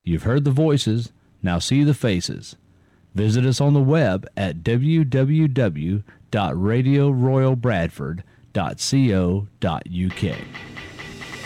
You've heard the voices, now see the faces. Visit us on the web at www.radioroyalbradford.co.uk.